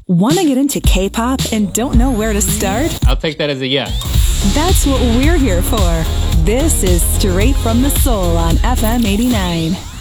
Want to get into K-pop and don't know where to start? I'll take that as a yes. That's what we're here for. This is Straight from the Soul on FM 89.